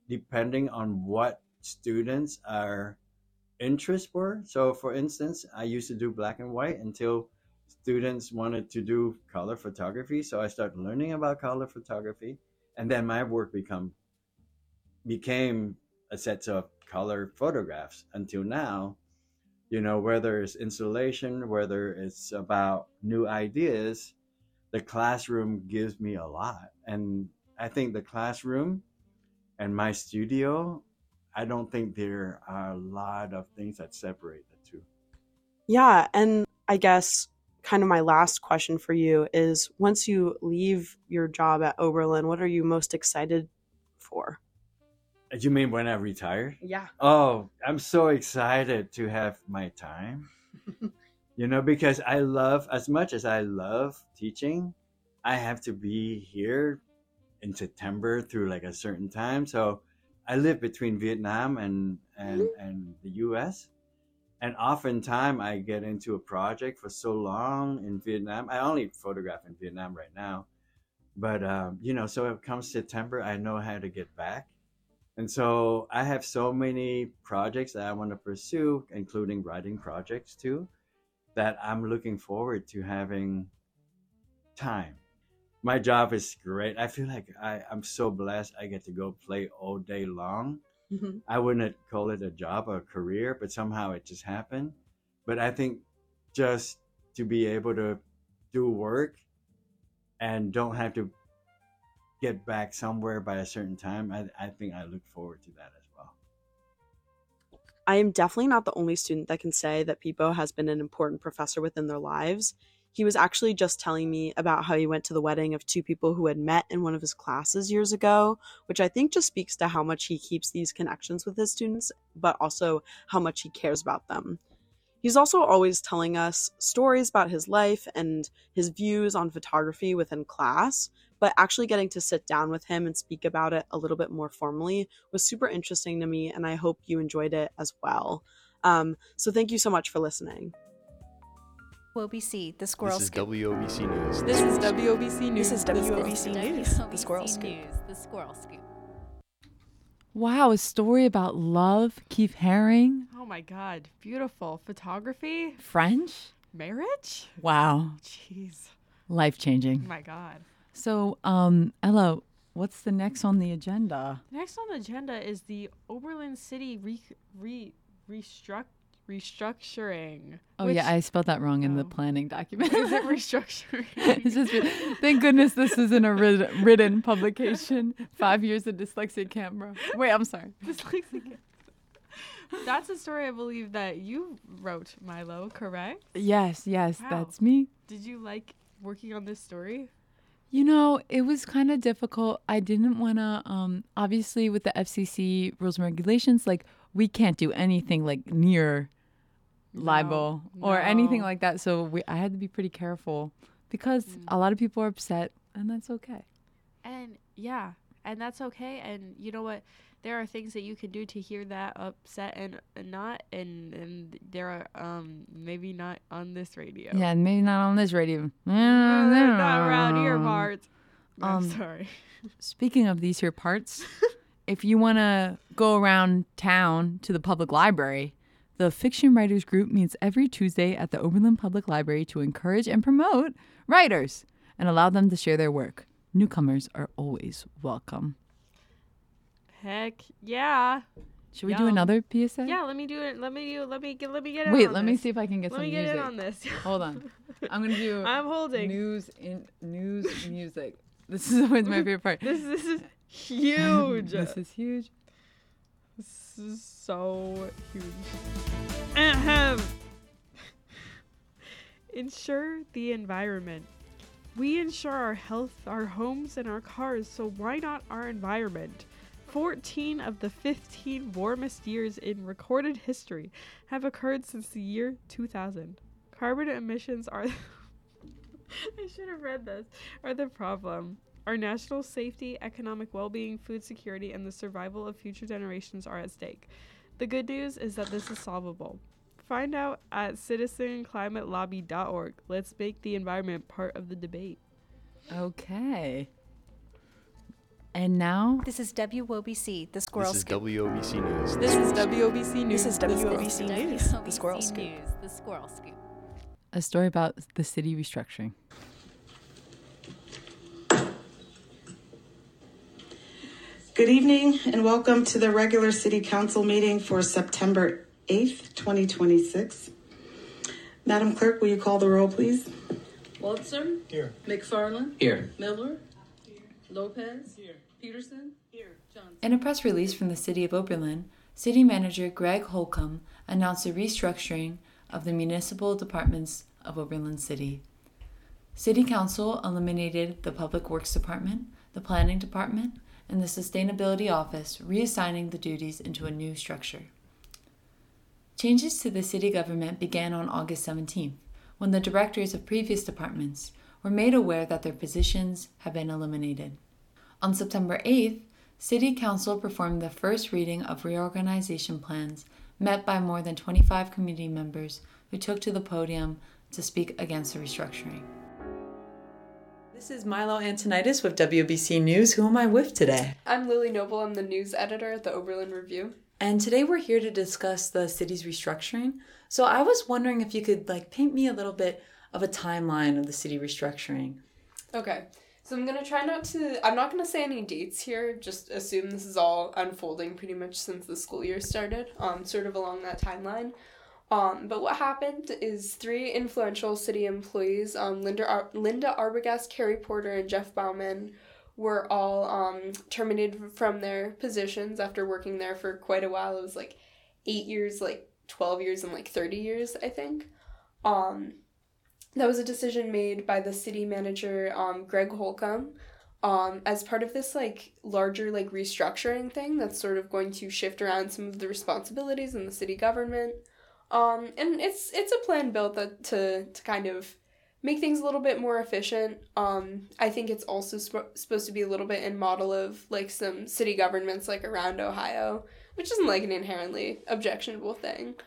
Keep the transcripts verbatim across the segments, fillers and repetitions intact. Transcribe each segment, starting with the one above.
depending on what students are interests were. So, for instance, I used to do black and white until students wanted to do color photography. So I started learning about color photography, and then my work become became a set of color photographs until now. You know, whether it's installation, whether it's about new ideas, the classroom gives me a lot. And I think the classroom and my studio, I don't think there are a lot of things that separate the two. Yeah, and I guess kind of my last question for you is once you leave your job at Oberlin, what are you most excited for? You mean when I retire? Yeah. Oh, I'm so excited to have my time. You know, because I love, as much as I love teaching, I have to be here in September through like a certain time. So I live between Vietnam and and and the U S. And oftentimes I get into a project for so long in Vietnam. I only photograph in Vietnam right now, but um, you know, so it comes September, I know how to get back. And so I have so many projects that I want to pursue, including writing projects too, that I'm looking forward to having time. My job is great. I feel like I, I'm so blessed. I get to go play all day long. Mhm. I wouldn't call it a job or a career, but somehow it just happened. But I think just to be able to do work and don't have to get back somewhere by a certain time, I, I think I look forward to that as well. I am definitely not the only student that can say that Pipo has been an important professor within their lives. He was actually just telling me about how he went to the wedding of two people who had met in one of his classes years ago, which I think just speaks to how much he keeps these connections with his students, but also how much he cares about them. He's also always telling us stories about his life and his views on photography within class, but actually getting to sit down with him and speak about it a little bit more formally was super interesting to me, and I hope you enjoyed it as well. Um, so thank you so much for listening. W O B C, the Squirrel This is Scoop. W O B C News. This is W O B C News. This is W O B C News, the Squirrel Scoop. News, the Squirrel Scoop. Wow, a story about love, Keith Haring, Oh my God, beautiful photography, French. marriage. Wow, Jeez, life oh changing. my God. So, um, Ella, what's the next on the agenda? Next on the agenda is the Oberlin City re re restruct restructuring. Oh which- yeah, I spelled that wrong in the Oh. planning document. Is it restructuring? It's just, thank goodness this isn't a writ- written publication. Five years of dyslexia camera. Wait, I'm sorry. Dyslexic. That's a story I believe that you wrote, Milo, correct? Yes, yes, Wow. that's me. Did you like working on this story? You know, it was kind of difficult. I didn't want to, um, obviously, with the F C C rules and regulations, like, we can't do anything like near libel or anything no. like that. So we, I had to be pretty careful because a lot of people are upset, and that's okay. And yeah, and that's okay. And you know what? There are things that you can do to hear that upset and and not, and and there are um maybe not on this radio. Yeah, and maybe not on this radio. No, they're not around here parts. I'm Um, sorry. Speaking of these here parts, if you want to go around town to the public library, the Fiction Writers Group meets every Tuesday at the Oberlin Public Library to encourage and promote writers and allow them to share their work. Newcomers are always welcome. Heck yeah. Should we do Yum. another P S A? Yeah, let me do it. Let me do. Let me get. Let me get it. Wait, on let me this. see if I can get Let some me get music. in on this. Hold on. I'm going to do I'm holding. news in news music. This is always my favorite part. This this is huge. This is huge. This is so huge. Ahem. Ensure the environment. We ensure our health, our homes, and our cars, so why not our environment? fourteen of the fifteen warmest years in recorded history have occurred since the year two thousand. Carbon emissions are... I should have read this. Are the problem. Our national safety, economic well-being, food security, and the survival of future generations are at stake. The good news is that this is solvable. Find out at citizen climate lobby dot org. Let's make the environment part of the debate. Okay. And now, This is W O B C, the Squirrel This is Scoop. W O B C News. This is W O B C News. This is W O B W O B C C News. The Squirrel Scoop. News, the Squirrel Scoop. a story about the city restructuring. Good evening and welcome to the regular City Council meeting for September eighth, twenty twenty-six. Madam Clerk, will you call the roll, please? Walter. Here. McFarland. Here. Miller. Here. Lopez. Here. Peterson. Here. Johnson. In a press release from the City of Oberlin, City Manager Greg Holcomb announced a restructuring of the municipal departments of Oberlin City. City Council eliminated the Public Works Department, the Planning Department, and the Sustainability Office, reassigning the duties into a new structure. Changes to the city government began on August seventeenth, when the directors of previous departments were made aware that their positions had been eliminated. On September eighth, City Council performed the first reading of reorganization plans, met by more than twenty-five community members who took to the podium to speak against the restructuring. This is Milo Antonitis with W B C News. Who am I with today? I'm Lily Noble. I'm the news editor at the Oberlin Review. And today we're here to discuss the city's restructuring. So I was wondering if you could like paint me a little bit of a timeline of the city restructuring. Okay, so I'm going to try not to, I'm not going to say any dates here, just assume this is all unfolding pretty much since the school year started, um, sort of along that timeline. Um, but what happened is three influential city employees, um, Linda Ar- Linda Arbogast, Carrie Porter, and Jeff Bauman, were all um, terminated from their positions after working there for quite a while. It was like eight years, like twelve years, and like thirty years, I think. Um, that was a decision made by the city manager, um, Greg Holcomb, um, as part of this like larger like restructuring thing that's sort of going to shift around some of the responsibilities in the city government. Um, and it's it's a plan built that to to kind of make things a little bit more efficient. Um, I think it's also sp- supposed to be a little bit in model of like some city governments like around Ohio, which isn't like an inherently objectionable thing.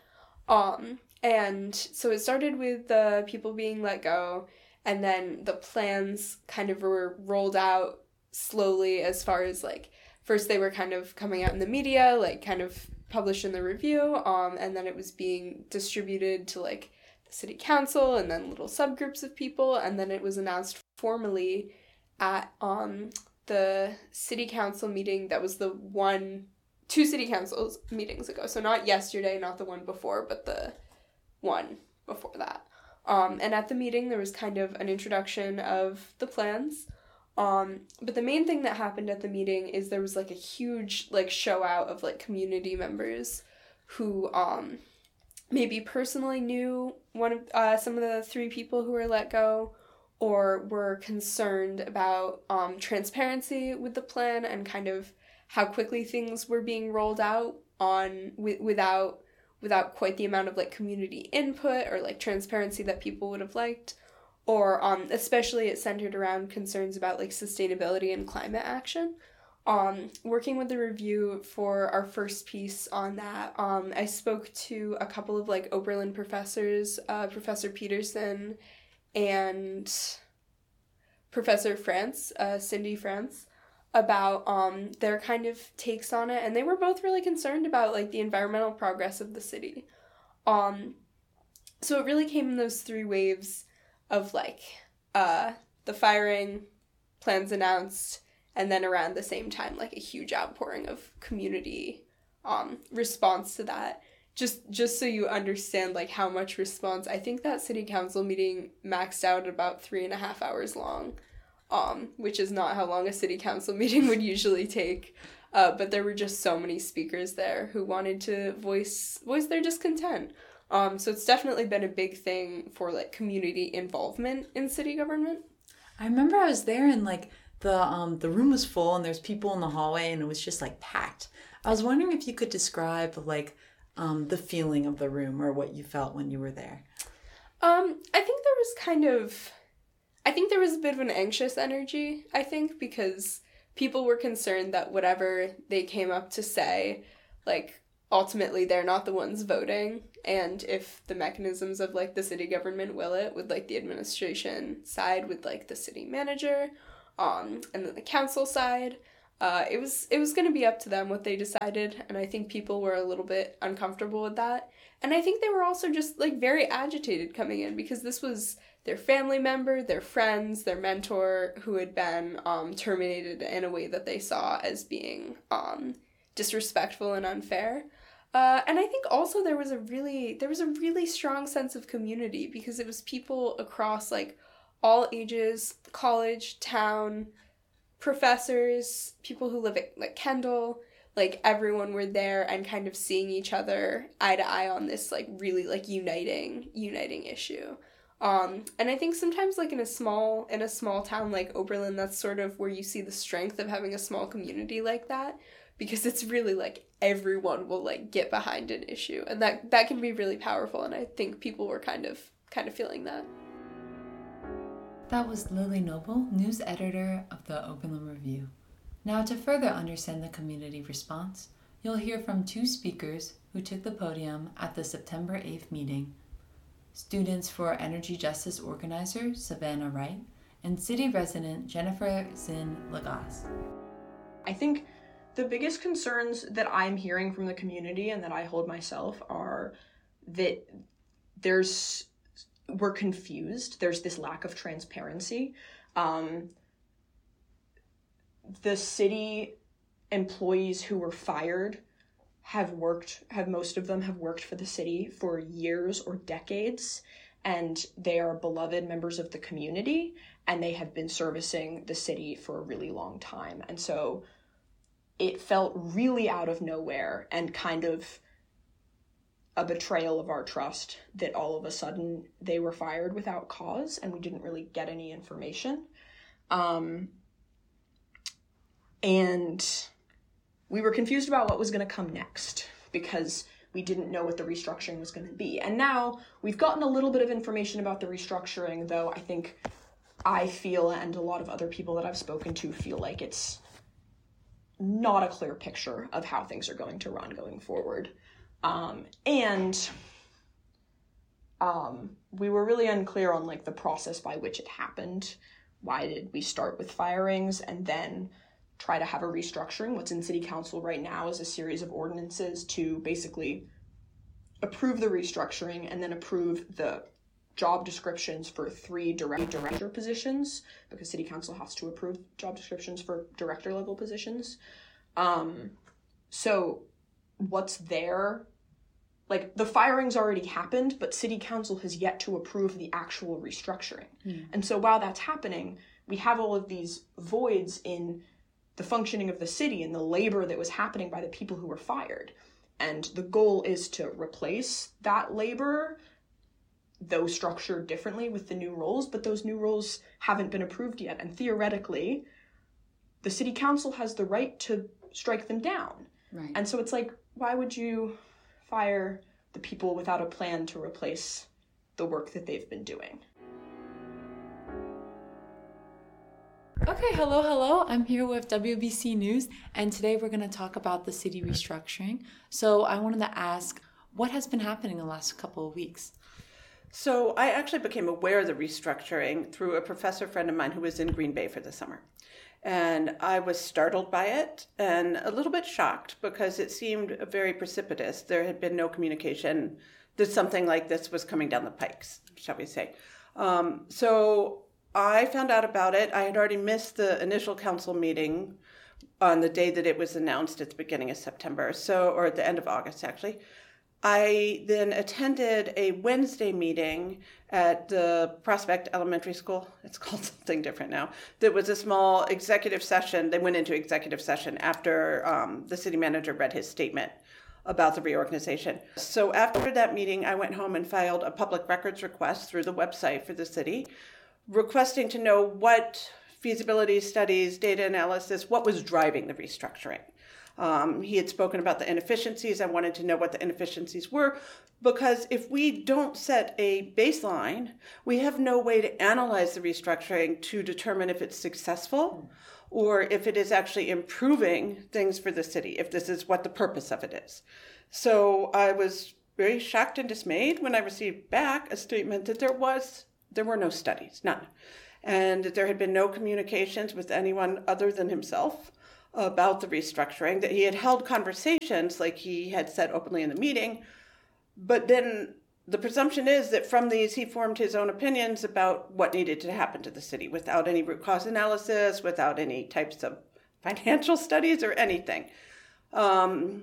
Um, and so it started with the people being let go, and then the plans kind of were rolled out slowly as far as like first they were kind of coming out in the media, like kind of published in the review, um, and then it was being distributed to like the city council and then little subgroups of people, and then it was announced formally at um the city council meeting that was the one two city councils meetings ago, so not yesterday, not the one before, but the one before that. Um, and at the meeting there was kind of an introduction of the plans. Um, but the main thing that happened at the meeting is there was like a huge like show out of like community members who um maybe personally knew one of uh some of the three people who were let go, or were concerned about um transparency with the plan and kind of how quickly things were being rolled out on w- without without quite the amount of like community input or like transparency that people would have liked. Or um, especially it centered around concerns about like sustainability and climate action. Um, working with the review for our first piece on that, um, I spoke to a couple of like Oberlin professors, uh, Professor Peterson and Professor France, uh, Cindy France, about um, their kind of takes on it, and they were both really concerned about like the environmental progress of the city. Um, so it really came in those three waves of like uh the firing, plans announced, and then around the same time like a huge outpouring of community um response to that. Just just so you understand like how much response, I think that city council meeting maxed out at about three and a half hours long, um which is not how long a city council meeting would usually take. Uh, but there were just so many speakers there who wanted to voice voice their discontent. Um, so it's definitely been a big thing for like community involvement in city government. I remember I was there and like the um the room was full and there's people in the hallway and it was just like packed. I was wondering if you could describe like um the feeling of the room or what you felt when you were there. Um, I think there was kind of, I think there was a bit of an anxious energy, I think, because people were concerned that whatever they came up to say, like, ultimately they're not the ones voting, and if the mechanisms of like the city government will it, would like the administration side with like the city manager, um and then the council side, uh, it was it was going to be up to them what they decided, and I think people were a little bit uncomfortable with that. And I think they were also just like very agitated coming in because this was their family member, their friends, their mentor who had been um, terminated in a way that they saw as being um, disrespectful and unfair. Uh, and I think also there was a really there was a really strong sense of community because it was people across like all ages, college, town, professors, people who live at like Kendall, like everyone were there and kind of seeing each other eye to eye on this like really like uniting uniting issue. Um, and I think sometimes like in a small in a small town like Oberlin, that's sort of where you see the strength of having a small community like that, because it's really like everyone will like get behind an issue, and that that can be really powerful, and I think people were kind of kind of feeling that. That was Lily Noble, news editor of the Oberlin Review. Now, to further understand the community response, you'll hear from two speakers who took the podium at the September eighth meeting. Students for Energy Justice organizer Savannah Wright and city resident Jennifer Zinn Lagasse. I think the biggest concerns that I'm hearing from the community and that I hold myself are that there's we're confused. There's this lack of transparency. Um, the city employees who were fired have worked, have most of them have worked for the city for years or decades, and they are beloved members of the community, and they have been servicing the city for a really long time. And so it felt really out of nowhere and kind of a betrayal of our trust that all of a sudden they were fired without cause and we didn't really get any information. Um, and we were confused about what was going to come next because we didn't know what the restructuring was going to be. And now we've gotten a little bit of information about the restructuring, though I think I feel, and a lot of other people that I've spoken to feel like it's not a clear picture of how things are going to run going forward. Um, and um, we were really unclear on like the process by which it happened. Why did we start with firings and then try to have a restructuring? What's in city council right now is a series of ordinances to basically approve the restructuring and then approve the job descriptions for three direct director positions, because city council has to approve job descriptions for director level positions. Um, so what's there, like the firings already happened, but city council has yet to approve the actual restructuring. Mm. And so while that's happening, we have all of these voids in the functioning of the city and the labor that was happening by the people who were fired. And the goal is to replace that labor, though structured differently, with the new roles, but those new roles haven't been approved yet. And theoretically, the city council has the right to strike them down. Right. And so it's like, why would you fire the people without a plan to replace the work that they've been doing? Okay, hello, hello. I'm here with W B C News, and today we're going to talk about the city restructuring. So I wanted to ask, what has been happening the last couple of weeks? So I actually became aware of the restructuring through a professor friend of mine who was in Green Bay for the summer. And I was startled by it and a little bit shocked because it seemed very precipitous. There had been no communication that something like this was coming down the pikes, shall we say. Um, so I found out about it. I had already missed the initial council meeting on the day that it was announced at the beginning of September, so or at the end of August, actually. I then attended a Wednesday meeting at the Prospect Elementary School. It's called something different now. That was a small executive session. They went into executive session after um, the city manager read his statement about the reorganization. So after that meeting, I went home and filed a public records request through the website for the city, requesting to know what feasibility studies, data analysis, what was driving the restructuring. Um, he had spoken about the inefficiencies. I wanted to know what the inefficiencies were, because if we don't set a baseline, we have no way to analyze the restructuring to determine if it's successful or if it is actually improving things for the city, if this is what the purpose of it is. So I was very shocked and dismayed when I received back a statement that there was, there were no studies, none. And that there had been no communications with anyone other than himself. about the restructuring, that he had held conversations like he had said openly in the meeting, but then the presumption is that from these he formed his own opinions about what needed to happen to the city without any root cause analysis, without any types of financial studies or anything. Um,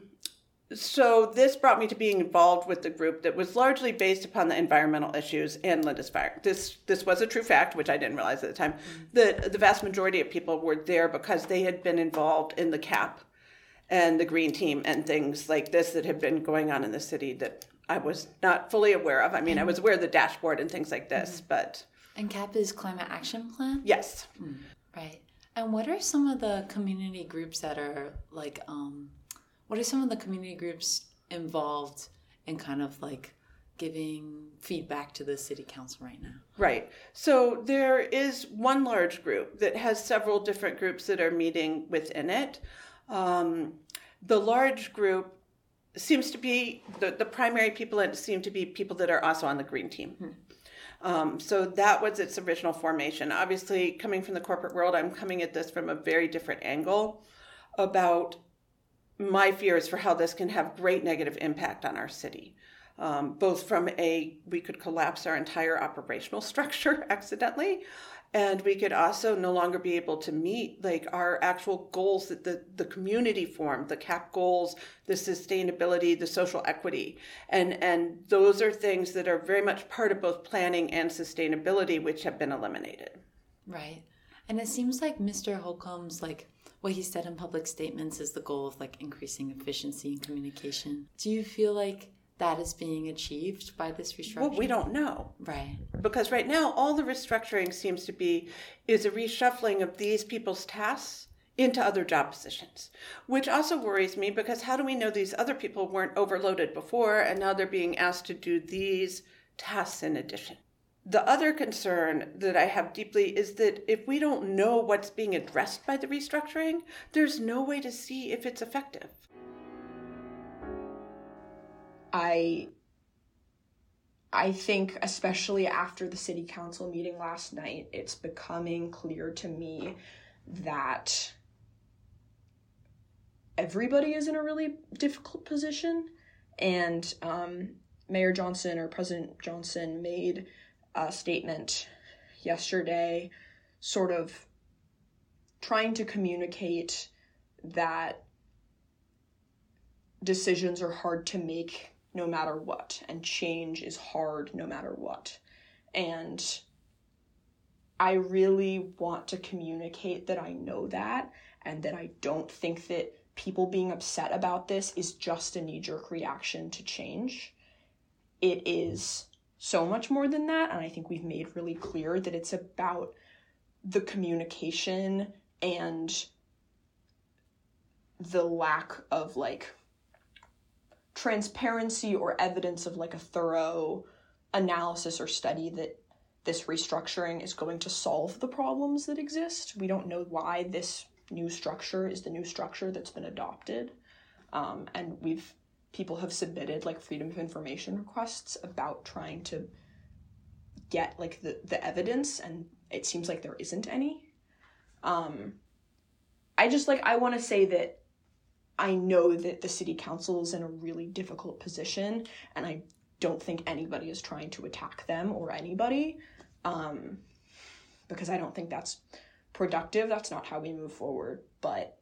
so this brought me to being involved with the group that was largely based upon the environmental issues and Lindisfarne. This this was a true fact, which I didn't realize at the time, mm-hmm. that the vast majority of people were there because they had been involved in the C A P and the Green Team and things like this that had been going on in the city that I was not fully aware of. I mean, I was aware of the dashboard and things like this, mm-hmm. but... And C A P is Climate Action Plan? Yes. Mm, right. And what are some of the community groups that are like, um, what are some of the community groups involved in kind of like giving feedback to the city council right now? Right. So there is one large group that has several different groups that are meeting within it. Um, the large group seems to be, the, the primary people in it seem to be people that are also on the Green Team. Hmm. Um, so that was its original formation. Obviously, coming from the corporate world, I'm coming at this from a very different angle about my fears for how this can have great negative impact on our city. Um, both from a, we could collapse our entire operational structure accidentally, and we could also no longer be able to meet like our actual goals that the, the community formed, the C A P goals, the sustainability, the social equity. And, and those are things that are very much part of both planning and sustainability, which have been eliminated. Right. And it seems like Mister Holcomb's, like, what he said in public statements is the goal of, like, increasing efficiency in communication. Do you feel like that is being achieved by this restructuring? Well, we don't know. Right. Because right now, all the restructuring seems to be is a reshuffling of these people's tasks into other job positions, which also worries me because how do we know these other people weren't overloaded before and now they're being asked to do these tasks in addition? The other concern that I have deeply is that if we don't know what's being addressed by the restructuring, there's no way to see if it's effective. I I think especially after the city council meeting last night, it's becoming clear to me that everybody is in a really difficult position. And um, Mayor Johnson or President Johnson made a statement yesterday sort of trying to communicate that decisions are hard to make no matter what, and change is hard no matter what. And I really want to communicate that I know that, and that I don't think that people being upset about this is just a knee-jerk reaction to change. It is so much more than that, and I think we've made really clear that it's about the communication and the lack of, like, transparency or evidence of like a thorough analysis or study that this restructuring is going to solve the problems that exist. We don't know why this new structure is the new structure that's been adopted. Um, and we've, people have submitted like freedom of information requests about trying to get like the, the evidence, and it seems like there isn't any. Um, I just like, I want to say that I know that the city council is in a really difficult position, and I don't think anybody is trying to attack them or anybody, um, because I don't think that's productive. That's not how we move forward. But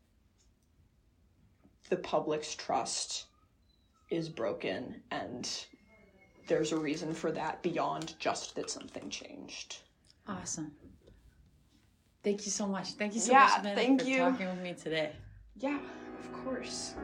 the public's trust is broken, and there's a reason for that beyond just that something changed. Awesome. Thank you so much. Thank you so yeah, much, Savannah, thank for you. talking with me today. Yeah, of course.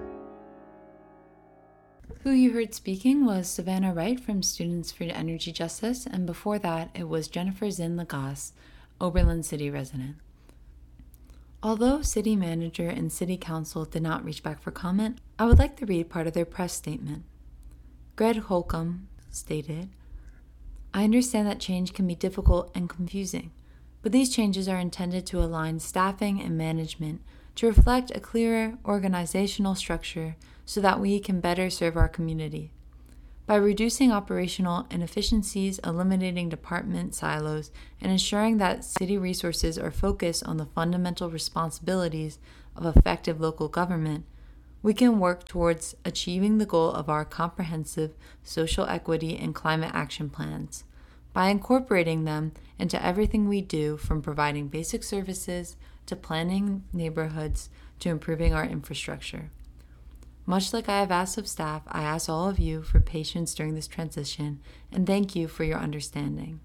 Who you heard speaking was Savannah Wright from Students for Energy Justice, and before that, it was Jennifer Zinn Lagasse, Oberlin City resident. Although City Manager and City Council did not reach back for comment, I would like to read part of their press statement. Greg Holcomb stated, "I understand that change can be difficult and confusing, but these changes are intended to align staffing and management to reflect a clearer organizational structure so that we can better serve our community. By reducing operational inefficiencies, eliminating department silos, and ensuring that city resources are focused on the fundamental responsibilities of effective local government, we can work towards achieving the goal of our comprehensive social equity and climate action plans by incorporating them into everything we do, from providing basic services to planning neighborhoods to improving our infrastructure. Much like I have asked of staff, I ask all of you for patience during this transition, and thank you for your understanding.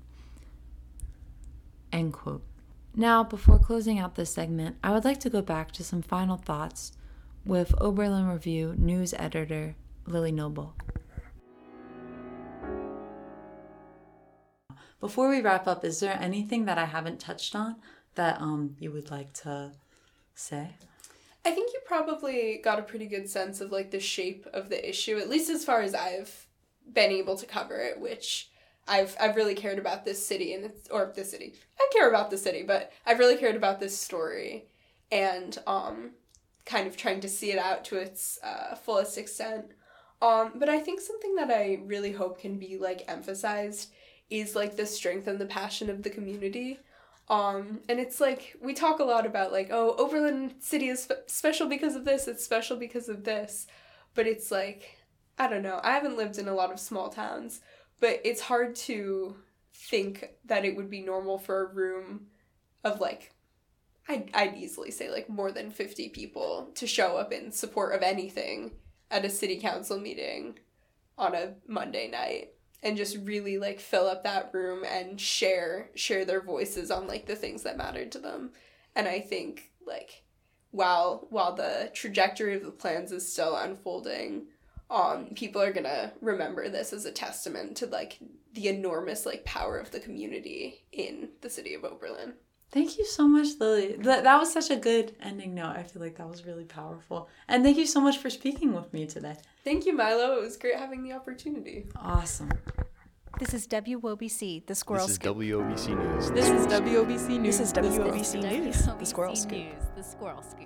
End quote. Now, before closing out this segment, I would like to go back to some final thoughts with Oberlin Review news editor Lily Noble. Before we wrap up, is there anything that I haven't touched on that um you would like to say? I think you probably got a pretty good sense of like the shape of the issue, at least as far as I've been able to cover it, which I've I've really cared about this city and it's or this city. I care about the city, but I've really cared about this story and um kind of trying to see it out to its uh, fullest extent. Um, but I think something that I really hope can be like emphasized is like the strength and the passion of the community. Um, and it's like, we talk a lot about like, oh, Oberlin City is spe- special because of this, it's special because of this. But it's like, I don't know, I haven't lived in a lot of small towns, but it's hard to think that it would be normal for a room of like, I'd, I'd easily say like more than fifty people to show up in support of anything at a city council meeting on a Monday night and just really like fill up that room and share share their voices on like the things that mattered to them. And I think like while while the trajectory of the plans is still unfolding, um people are gonna remember this as a testament to like the enormous like power of the community in the city of Oberlin. Thank you so much, Lily. That, that was such a good ending note. I feel like that was really powerful. And thank you so much for speaking with me today. Thank you, Milo. It was great having the opportunity. Awesome. This is W O B C, the Squirrel This is Scoop. W O B C News. This is W O B C News. This is W O B C News, the Squirrel Scoop. News, the Squirrel Scoop.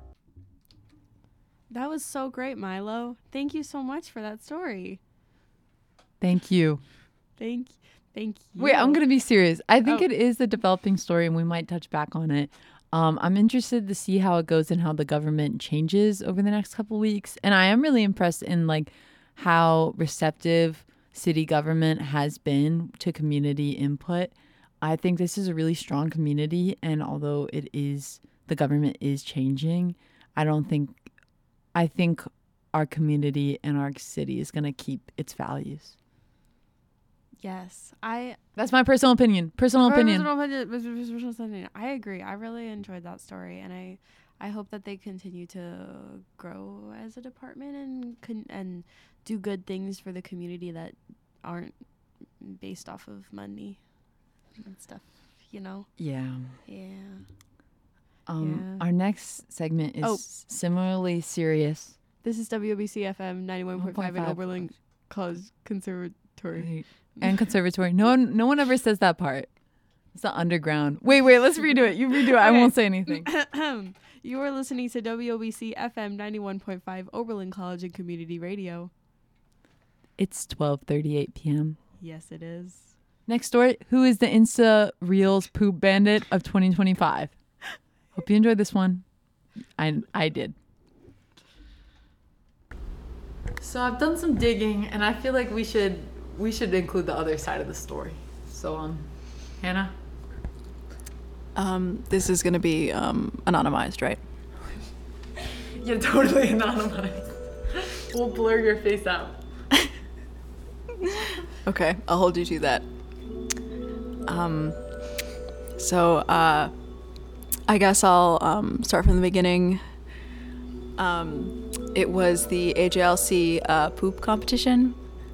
That was so great, Milo. Thank you so much for that story. Thank you. Thank Thank you. Wait, I'm going to be serious. I think Oh. it is a developing story, and we might touch back on it. Um, I'm interested to see how it goes and how the government changes over the next couple weeks. And I am really impressed in like how receptive city government has been to community input. I think this is a really strong community, and although it is the government is changing, I don't think I think our community and our city is going to keep its values. Yes, I. That's my personal opinion. Personal opinion. Personal opinion. Personal opinion. I agree. I really enjoyed that story, and I, I hope that they continue to grow as a department and con- and do good things for the community that aren't based off of money and stuff. You know. Yeah. Yeah. Um, Yeah. Our next segment is Oh. similarly serious. This is W O B C F M ninety-one point five in one point five. Oberlin College Conservatory. And conservatory. No one, no one ever says that part. It's the underground. Wait, wait. Let's redo it. You redo it. I Okay. won't say anything. You are listening to W O B C F M ninety-one point five Oberlin College and Community Radio. It's twelve thirty-eight p.m. Yes, it is. Next story. Who is the Insta Reels poop bandit of twenty twenty-five? Hope you enjoyed this one. I I did. So I've done some digging, and I feel like we should we should include the other side of the story. So um, Hannah. Um, this is gonna be um anonymized, right? You're totally anonymized. We'll blur your face out. Okay, I'll hold you to that. Um, so uh, I guess I'll um start from the beginning. Um, it was the A J L C uh, poop competition,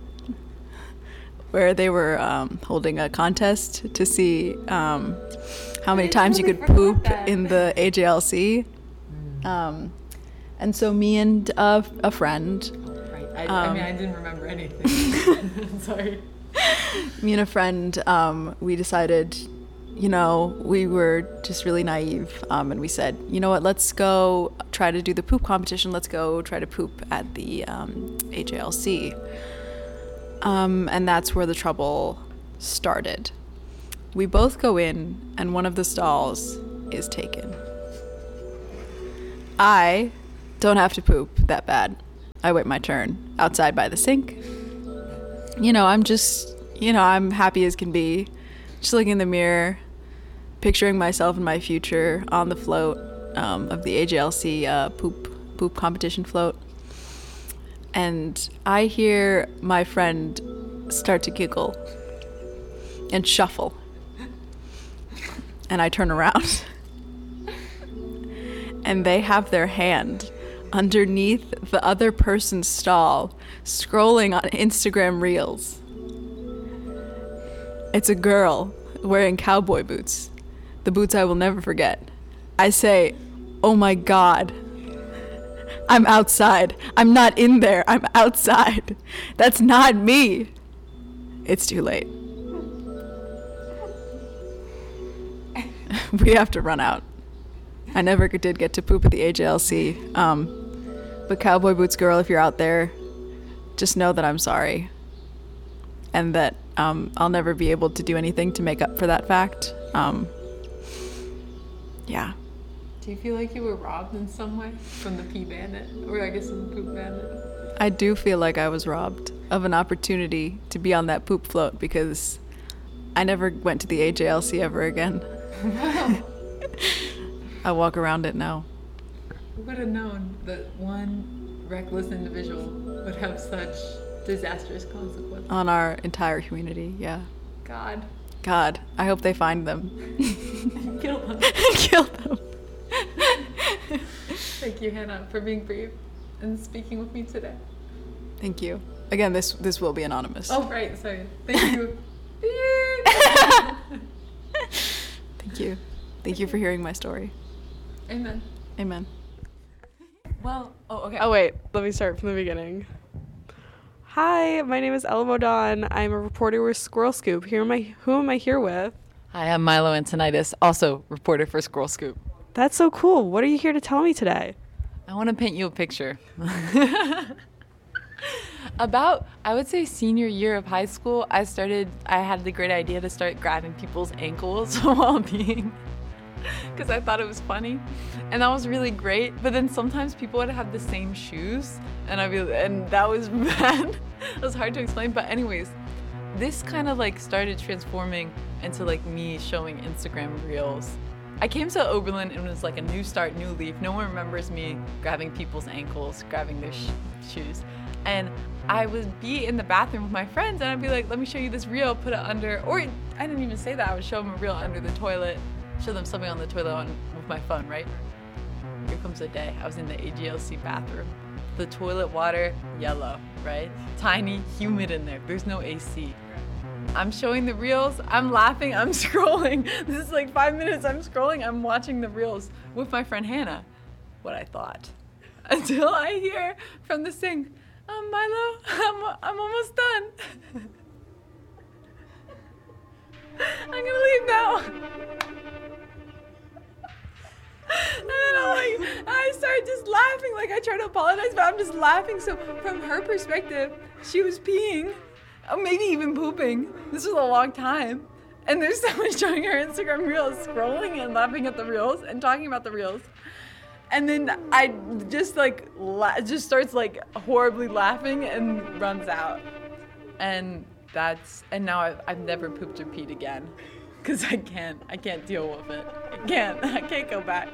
where they were um, holding a contest to see um, how many times you could poop in the A J L C. Um, and so me and uh, a friend. Right. I, um, I mean, I didn't remember anything. Sorry. Me and a friend, um, we decided, you know, we were just really naive, um, and we said, you know what, let's go try to do the poop competition. Let's go try to poop at the um, A J L C. Um, and that's where the trouble started. We both go in, and one of the stalls is taken. I don't have to poop that bad. I wait my turn outside by the sink. You know, I'm just, you know, I'm happy as can be. Just looking in the mirror, picturing myself in my future on the float um, of the A J L C uh, poop poop competition float. And I hear my friend start to giggle and shuffle. And I turn around. And they have their hand underneath the other person's stall, scrolling on Instagram Reels. It's a girl wearing cowboy boots, the boots I will never forget. I say, oh my God, I'm outside. I'm not in there. I'm outside. That's not me. It's too late. We have to run out. I never did get to poop at the A J L C. Um, but Cowboy Boots girl, if you're out there, just know that I'm sorry. And that um, I'll never be able to do anything to make up for that fact. Um, yeah. Do you feel like you were robbed in some way from the pee bandit? Or I guess from the poop bandit? I do feel like I was robbed of an opportunity to be on that poop float because I never went to the A J L C ever again. Wow. I walk around it now. Who would have known that one reckless individual would have such disastrous consequences? On our entire community, yeah. God. God, I hope they find them. Kill them. Kill them. Thank you, Hannah, for being brave and speaking with me today. Thank you. Again, this this will be anonymous. Oh, right, sorry. Thank you. Thank you. Thank you for hearing my story. Amen. Amen. Well, oh, okay. Oh, wait. Let me start from the beginning. Hi, my name is Ella Modon. I'm a reporter with Squirrel Scoop. Here am I, who am I here with? Hi, I'm Milo Antonitis, also reporter for Squirrel Scoop. That's so cool. What are you here to tell me today? I want to paint you a picture. About, I would say, senior year of high school, I started, I had the great idea to start grabbing people's ankles while peeing. Because I thought it was funny, and that was really great. But then sometimes people would have the same shoes, and I'd be, and that was bad. It was hard to explain. But anyways, this kind of like started transforming into like me showing Instagram Reels. I came to Oberlin and it was like a new start, new leaf. No one remembers me grabbing people's ankles, grabbing their sh- shoes, and I would be in the bathroom with my friends, and I'd be like, "Let me show you this reel. Put it under," or I didn't even say that. I would show them a reel under the toilet. Show them something on the toilet on, with my phone, right? Here comes the day. I was in the A G L C bathroom. The toilet water, yellow, right? Tiny, humid in there. There's no A C. I'm showing the reels. I'm laughing. I'm scrolling. This is like five minutes. I'm scrolling. I'm watching the reels with my friend Hannah. What I thought. Until I hear from the sink, um, Milo, I'm, I'm almost done. I'm gonna leave now. And then I'm like, I started just laughing, like I tried to apologize, but I'm just laughing. So from her perspective, she was peeing, or maybe even pooping. This was a long time. And there's someone showing her Instagram reels, scrolling and laughing at the reels and talking about the reels. And then I just like, la- just starts like horribly laughing and runs out. And that's, and now I've, I've never pooped or peed again. Because I can't, I can't deal with it. I can't, I can't go back.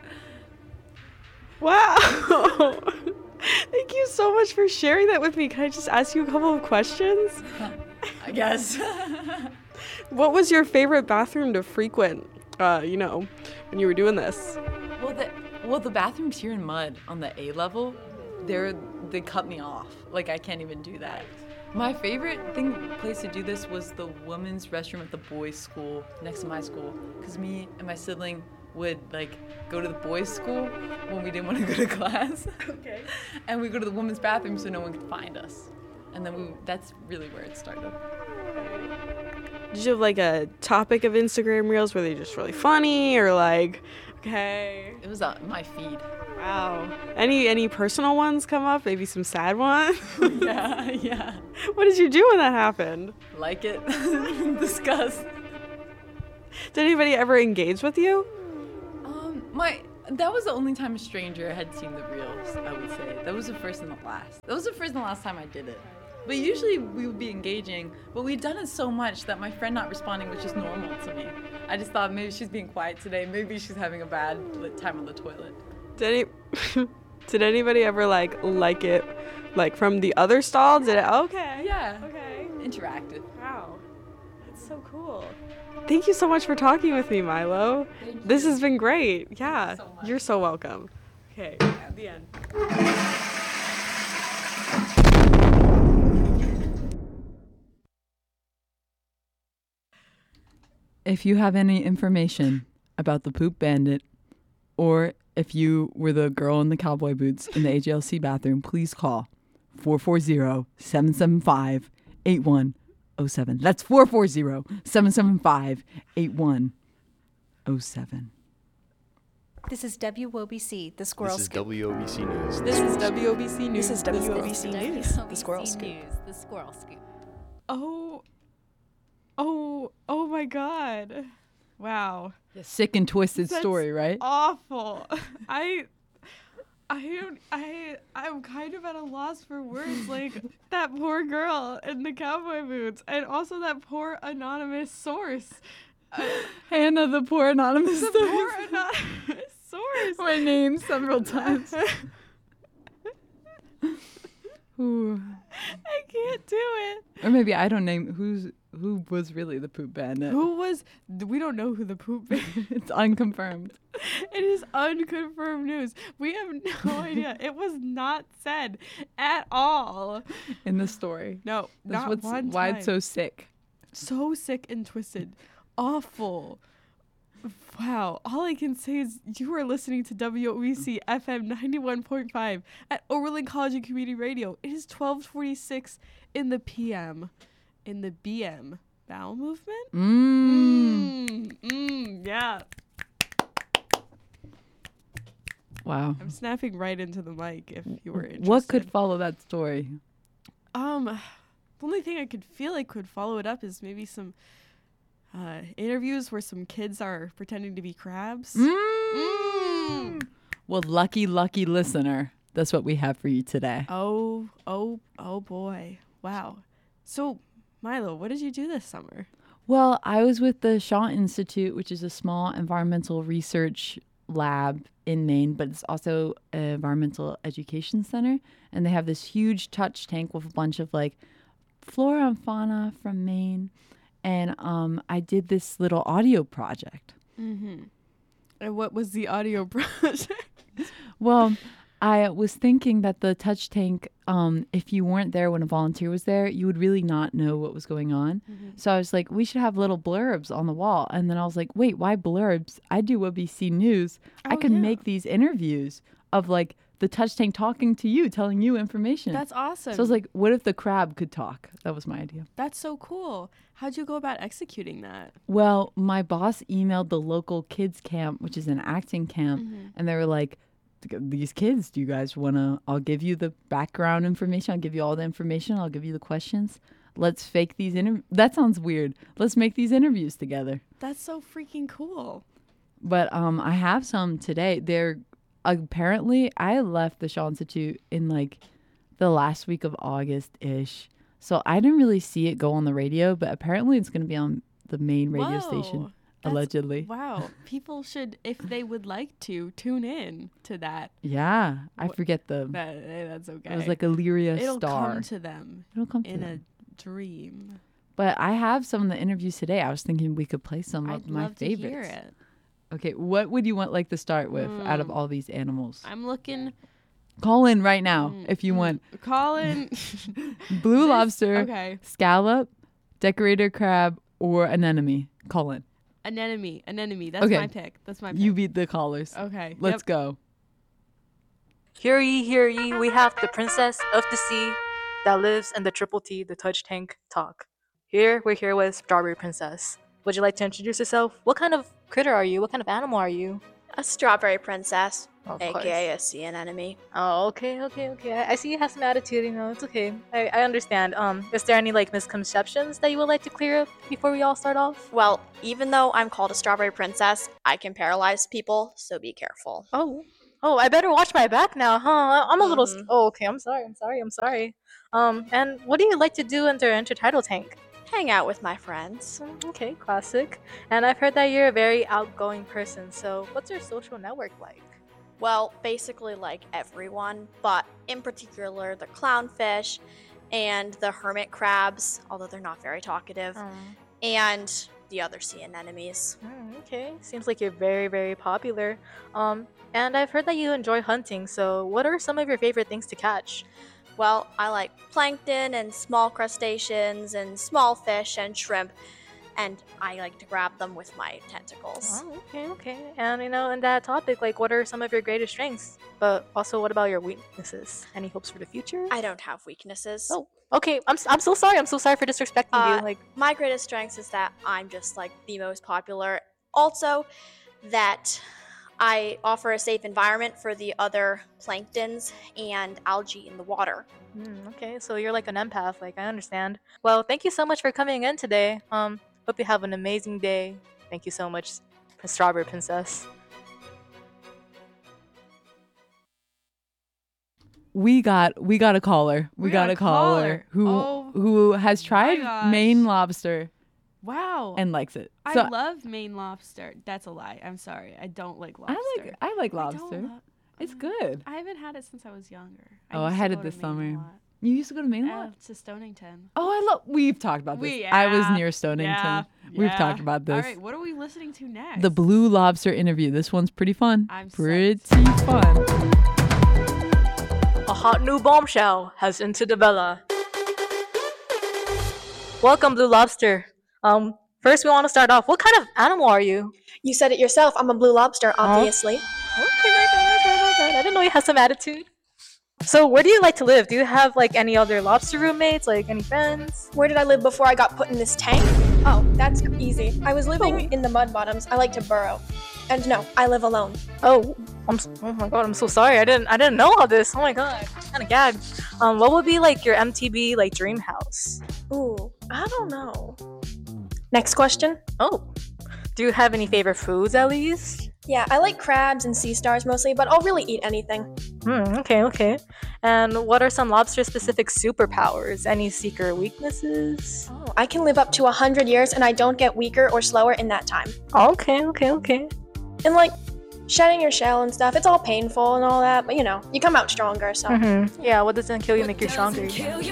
Wow. Thank you so much for sharing that with me. Can I just ask you a couple of questions? I guess. What was your favorite bathroom to frequent, uh, you know, when you were doing this? Well, the, well, the bathrooms here in Mud on the A level, they're, they cut me off. Like, I can't even do that. My favorite thing, place to do this was the women's restroom at the boys' school next to my school, because me and my sibling would like go to the boys' school when we didn't want to go to class. Okay. And we go to the women's bathroom so no one could find us. And then we that's really where it started. Did you have like a topic of Instagram Reels? Were they just really funny or like, okay? It was on my feed. Wow. Any any personal ones come up? Maybe some sad ones? Yeah, yeah. What did you do when that happened? Like it. Discuss. Did anybody ever engage with you? Um, my That was the only time a stranger had seen the reels, I would say. That was the first and the last. That was the first and the last time I did it. But usually we would be engaging, but we'd done it so much that my friend not responding was just normal to me. I just thought maybe she's being quiet today. Maybe she's having a bad time on the toilet. Did any, did anybody ever like like it, like from the other stall? Did it? Okay. Yeah. Okay. Interactive. Wow. That's so cool. Thank you so much for talking with me, Milo. Thank This you. has been great. Yeah. Thank you so much. You're so welcome. Okay. At the end. If you have any information about the poop bandit, or if you were the girl in the cowboy boots in the A J L C bathroom, please call four four zero, seven seven five, eight one zero seven. That's four four zero, seven seven five, eight one zero seven. This is W O B C, the Squirrel This is Scoop. W O B C News. This is W O B C News. This is W O W B O C B C News. News, The Squirrel Scoop. News, the Squirrel Scoop. Oh, oh, oh my God! Wow, Sick and twisted That's story, right? awful. I, I don't, I, I'm kind of at a loss for words. Like that poor girl in the cowboy boots, and also that poor anonymous source. Uh, Hannah, the poor anonymous the source. poor anonymous source. My name several times. Ooh. I can't do it. Or maybe I don't name who's who was really the poop bandit. Who was? We don't know who the poop bandit. It's unconfirmed. It is unconfirmed news. We have no idea. It was not said at all In the story. No, That's not what's one why time. it's so sick. So sick and twisted, awful. Wow. All I can say is you are listening to W O B C F M ninety-one point five at Oberlin College and Community Radio. It is twelve forty-six in the P M. In the B M. Bowel movement? Mmm. Mmm. Mmm. Yeah. Wow. I'm snapping right into the mic if you were interested. What could follow that story? Um, the only thing I could feel like could follow it up is maybe some uh, interviews where some kids are pretending to be crabs. Mm. Well, lucky, lucky listener. That's what we have for you today. Oh, oh, oh boy. Wow. So, Milo, what did you do this summer? Well, I was with the Shaw Institute, which is a small environmental research lab in Maine, but it's also an environmental education center. And they have this huge touch tank with a bunch of like flora and fauna from Maine. And um, I did this little audio project. Mm-hmm. And what was the audio project? Well, I was thinking that the touch tank, um, if you weren't there when a volunteer was there, you would really not know what was going on. Mm-hmm. So I was like, we should have little blurbs on the wall. And then I was like, wait, why blurbs? I do O B C News. I Oh, could yeah. make these interviews of like the touch tank talking to you, telling you information. That's awesome. So I was like, what if the crab could talk? That was my idea. That's so cool. How'd you go about executing that? Well, my boss emailed the local kids camp, which is an acting camp, Mhm. and they were like, these kids, do you guys want to, I'll give you the background information. I'll give you all the information. I'll give you the questions. Let's fake these interviews. That sounds weird. Let's make these interviews together. That's so freaking cool. But um, I have some today. They're apparently, I left the Shaw Institute in like the last week of August-ish. So I didn't really see it go on the radio, but apparently it's going to be on the main radio Whoa. station. That's- Allegedly. Wow. People should, if they would like to, tune in to that. Yeah. I Wh- forget the, That, eh, that's okay. it was like Illyria It'll Star. come to them It'll come to in them. a dream. But I have some of the interviews today. I was thinking we could play some of I'd my love favorites. to hear it. Okay, what would you want like to start with out of Mm. all these animals? I'm looking. Call in right now Mm, if you mm. want. Colin. Blue This- lobster, Okay. scallop, decorator crab, or anemone. Call in. Anemone. Anemone. That's Okay. my pick. That's my pick. You beat the callers. Okay. Let's Yep. go. Hear ye, hear ye, we have the princess of the sea that lives in the triple T, the touch tank talk. Here, we're here with Strawberry Princess. Would you like to introduce yourself? What kind of critter are you? What kind of animal are you? A strawberry princess. Of A course. K A a sea anemone. Oh, okay, okay, okay. I, I see you have some attitude, you know, it's okay. I, I understand. Um, is there any like misconceptions that you would like to clear up before we all start off? Well, even though I'm called a strawberry princess, I can paralyze people, so be careful. Oh. Oh, I better watch my back now, huh? I'm a little Mhm. oh, okay, I'm sorry, I'm sorry, I'm sorry. Um, and what do you like to do under intertidal tank? Hang out with my friends. Mm, Okay, classic. And I've heard that you're a very outgoing person, so what's your social network like? Well, basically like everyone, but in particular the clownfish and the hermit crabs, although they're not very talkative, and the other sea anemones. Mm, okay, seems like you're very, very popular. Um, and I've heard that you enjoy hunting, so what are some of your favorite things to catch? Well, I like plankton and small crustaceans and small fish and shrimp, and I like to grab them with my tentacles. Oh, okay, okay. And you know, in that topic, like, what are some of your greatest strengths? But also, what about your weaknesses? Any hopes for the future? I don't have weaknesses. Oh, okay. I'm, s- I'm so sorry. I'm so sorry for disrespecting Uh, you. Like, my greatest strength is that I'm just like the most popular. Also, that I offer a safe environment for the other planktons and algae in the water. mm, okay, so you're like an empath. Like, I understand. Well, thank you so much for coming in today. Um, hope you have an amazing day. Thank you so much, Strawberry Princess. We got we got a caller. We, We got, got a a caller, caller. who Oh who has tried gosh. Maine lobster Wow. and likes it. I So love Maine lobster. That's a lie. I'm sorry. I don't like lobster. I like I like I don't lobster. lo- It's good. I haven't had it since I was younger. Oh, I used to had go it to this Maine a summer. lot. You used to go to Maine a lot? Uh, to Stonington. Oh, I love. We've talked about this. We, I was yeah, near Stonington. yeah, We've yeah. talked about this. All right, what are we listening to next? The Blue Lobster interview. This one's pretty fun. I'm pretty fun. A hot new bombshell has entered the villa. Welcome, Blue Lobster. Um, first we want to start off. What kind of animal are you? You said it yourself. I'm a blue lobster, obviously. I didn't know you had some attitude. So, where do you like to live? Do you have like any other lobster roommates? Like any friends? Where did I live before I got put in this tank? Oh, that's easy. I was living in the mud bottoms. I like to burrow. And no, I live alone. Oh, I'm. s- Oh my god, I'm so sorry. I didn't. I didn't know all this. Oh my god, kind of gagged. Um, what would be like your M T B like dream house? Ooh, I don't know. Next question. Oh, do you have any favorite foods at least? Yeah, I like crabs and sea stars mostly, but I'll really eat anything. Hmm. Okay. Okay. And what are some lobster-specific superpowers? Any secret weaknesses? Oh, I can live up to a hundred years and I don't get weaker or slower in that time. Okay. Okay. Okay. And like shedding your shell and stuff, it's all painful and all that, but you know, you come out stronger. So. Mm-hmm. Yeah. What doesn't kill you make you stronger.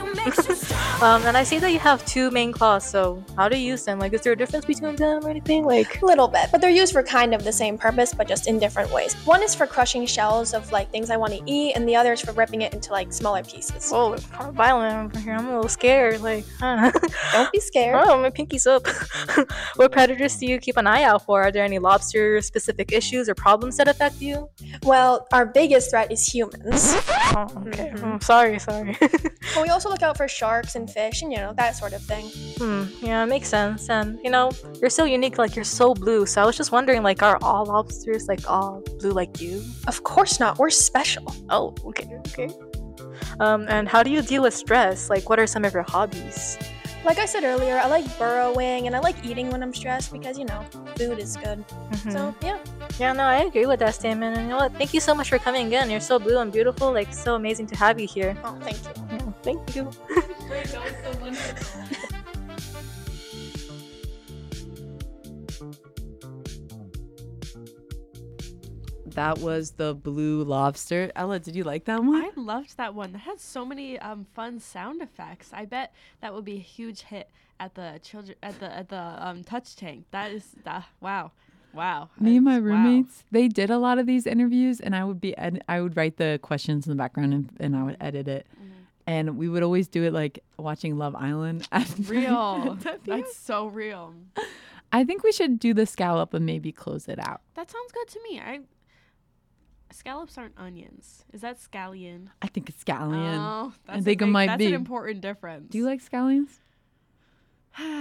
um, and I see that you have two main claws. So how do you use them? Like, is there a difference between them or anything? Like, A little bit, but they're used for kind of the same purpose, but just in different ways. One is for crushing shells of like things I want to eat, and the other is for ripping it into like smaller pieces. oh, it's kind of violent over here. I'm a little scared. Like, huh. Don't be scared. Oh, my pinky's up. What predators do you keep an eye out for? Are there any lobster-specific issues or problems that affect you? Well, our biggest threat is humans. Oh, okay. I'm sorry, sorry. But we also look out for sharks and fish and you know, that sort of thing. Hmm, yeah, it makes sense. And, you know, you're so unique, like, you're so blue. So I was just wondering, like, are all lobsters, like, all blue like you? Of course not. We're special. Oh, okay, okay. Um, and how do you deal with stress? Like, what are some of your hobbies? Like I said earlier, I like burrowing and I like eating when I'm stressed because, you know, food is good. Mhm. So, yeah. Yeah, no, I agree with that statement. And you know what? Thank you so much for coming in. You're so blue and beautiful. Like, so amazing to have you here. Oh, thank you. Yeah, thank you. Wait, that was so wonderful. That was the Blue Lobster. Ella, did you like that one? I loved that one. That had so many um, fun sound effects. I bet that would be a huge hit at the children at the at the um, touch tank. That is uh, wow, wow. Me and my It's- wow. roommates, they did a lot of these interviews, and I would be ed- I would write the questions in the background, and, and I would edit it. And we would always do it like watching Love Island. at Real. the That's so real. I think we should do the scallop and maybe close it out. That sounds good to me. I scallops aren't onions. Is that scallion? I think it's scallion. Oh, that's I a think it big- might that's be. an important difference. Do you like scallions?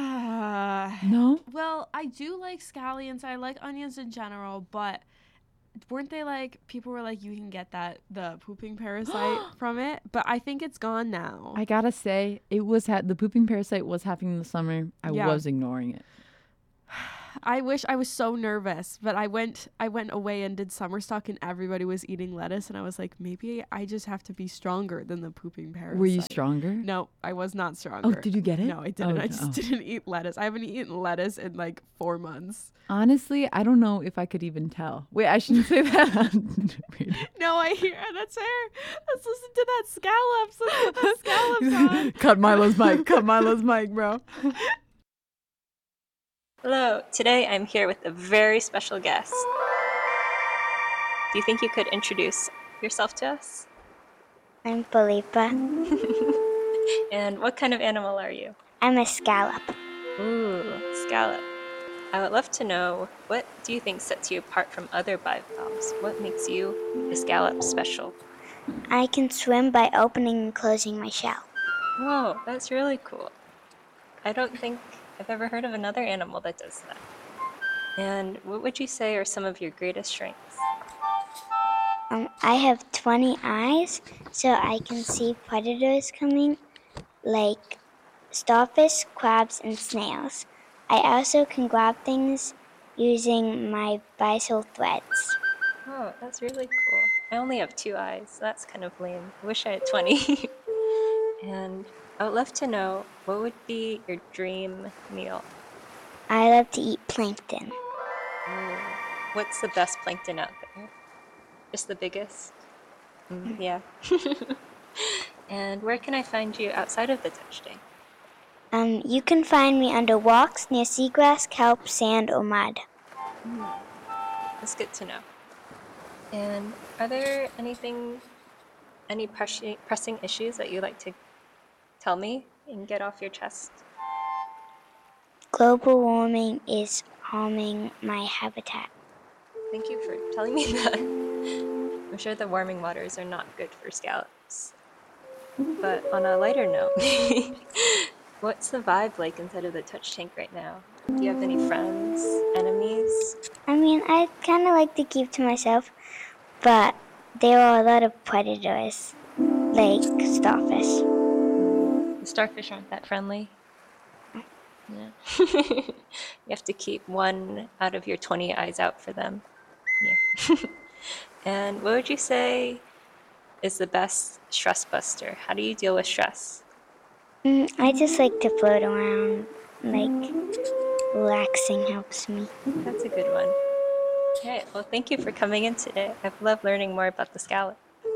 No? Well, I do like scallions. I like onions in general, but weren't they like, people were like, you can get that, the pooping parasite from it, but I think it's gone now. I gotta say, it was ha- the pooping parasite was happening in the summer. I Yeah. was ignoring it. I wish I was so nervous, but I went I went away and did summer stock and everybody was eating lettuce and I was like, maybe I just have to be stronger than the pooping parasite. Were you stronger? No, I was not stronger. Oh, did you get it? No, I didn't. Oh, I just no. didn't eat lettuce. I haven't eaten lettuce in like four months. Honestly, I don't know if I could even tell. Wait, I shouldn't say that. No, I hear that's her. Let's listen to that scallops. Let's put the scallops on. Cut Milo's mic. Cut Milo's mic, bro. Hello, today I'm here with a very special guest. Do you think you could introduce yourself to us? I'm Felipa. And what kind of animal are you? I'm a scallop. Ooh, scallop. I would love to know, what do you think sets you apart from other bivalves? What makes you, a scallop, special? I can swim by opening and closing my shell. Whoa, that's really cool. I don't think I've ever heard of another animal that does that. And what would you say are some of your greatest strengths? Um, I have twenty eyes, so I can see predators coming, like starfish, crabs, and snails. I also can grab things using my byssal threads. Oh, that's really cool. I only have two eyes, so that's kind of lame. I wish I had twenty. And I would love to know, what would be your dream meal? I love to eat plankton. Ooh, what's the best plankton out there? Just the biggest? Mm, yeah. And where can I find you outside of the touch tank? Um, you can find me under rocks near seagrass, kelp, sand, or mud. Mm, that's good to know. And are there anything, any pressing, pressing issues that you'd like to tell me and get off your chest? Global warming is harming my habitat. Thank you for telling me that. I'm sure the warming waters are not good for scallops. But on a lighter note, what's the vibe like inside of the touch tank right now? Do you have any friends, enemies? I mean, I kind of like to keep to myself, but there are a lot of predators, like starfish. The starfish aren't that friendly. Yeah. You have to keep one out of your twenty eyes out for them. Yeah. And what would you say is the best stress buster? How do you deal with stress? Mm, I just like to float around, like relaxing helps me. That's a good one. Okay, well, thank you for coming in today. I've loved learning more about the scallop.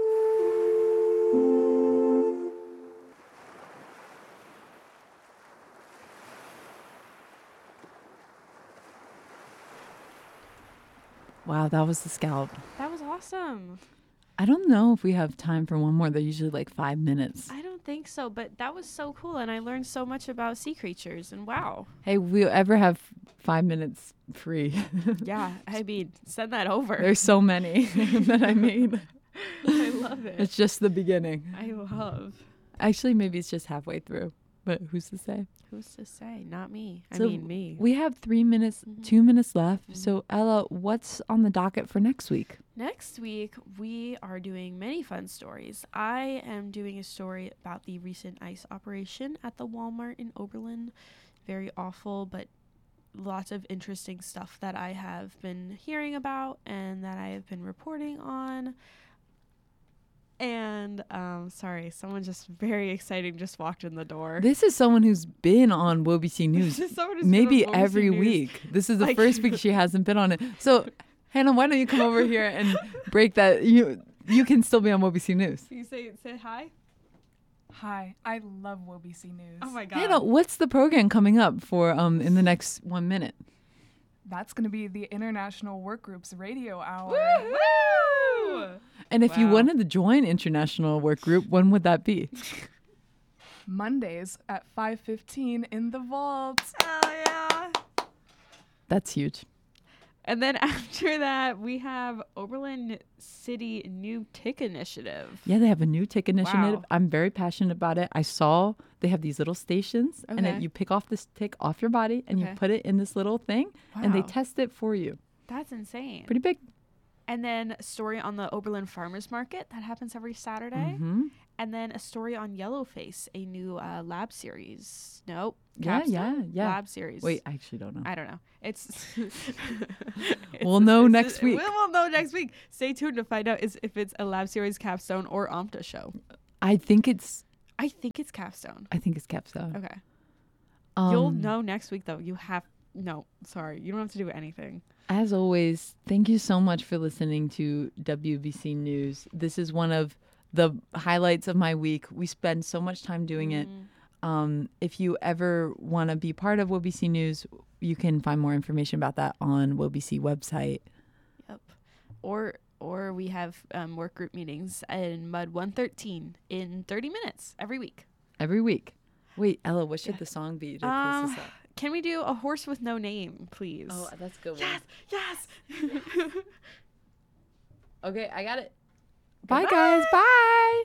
Wow, that was the scallop. That was awesome. I don't know if we have time for one more. They're usually like five minutes. I don't think so, but that was so cool, and I learned so much about sea creatures, and wow. Hey, we'll ever have five minutes free. Yeah, I mean, send that over. There's so many that I made. I love it. It's just the beginning. I love. Actually, maybe it's just halfway through, but who's to say? Who's to say? Not me. I So mean, me. We have three minutes, Mhm. two minutes left. Mhm. So, Ella, what's on the docket for next week? Next week, we are doing many fun stories. I am doing a story about the recent ICE operation at the Walmart in Oberlin. Very awful, but lots of interesting stuff that I have been hearing about and that I have been reporting on. And, um, sorry, someone just very exciting just walked in the door. This is someone who's been on W O B C News This is someone who's been maybe on W O B C every News. week. This is the Like- first week she hasn't been on it. So, Hannah, why don't you come over here and break that? You you can still be on W O B C News. Can you say, say hi? Hi, I love W O B C News. Oh my God. Hannah, what's the program coming up for um in the next one minute? That's going to be the International Workgroups Radio Hour. Woo! And if you Wow. wanted to join International Work Group, when would that be? Mondays at five fifteen in the vault. Oh, yeah. That's huge. And then after that, we have Oberlin City New Tick Initiative. Yeah, they have a new tick initiative. Wow. I'm very passionate about it. I saw they have these little stations, and Okay. it, you pick off this tick off your body, and Okay. you put it in this little thing, and they Wow. test it for you. That's insane. Pretty big. And then a story on the Oberlin Farmers Market that happens every Saturday. Mm-hmm. And then a story on Yellowface, a new uh, lab series. Nope. Yeah, Capstone? yeah, yeah. Lab series. Wait, I actually don't know. I don't know. It's. We'll know next week. We will know next week. Stay tuned to find out is if it's a lab series, Capstone, or Amta show. I think it's. I think it's Capstone. I think it's Capstone. Okay. Um, You'll know next week, though. You have. No, sorry. You don't have to do anything. As always, thank you so much for listening to W B C News. This is one of the highlights of my week. We spend so much time doing mm. it. Um, if you ever want to be part of W B C News, you can find more information about that on W B C website. Yep. Or or we have um, work group meetings in Mud one thirteen in thirty minutes every week. Every week. Wait, Ella, what should yeah. the song be to um, close this up? Can we do A Horse with No Name, please? Oh, that's a good yes, one. Yes, yes. Okay, I got it. Bye, Bye, guys. Bye.